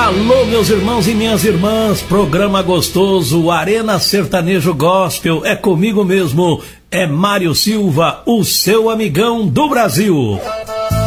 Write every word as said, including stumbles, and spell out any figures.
Alô, meus irmãos e minhas irmãs, programa gostoso, Arena Sertanejo Gospel, é comigo mesmo, é Mário Silva, o seu amigão do Brasil.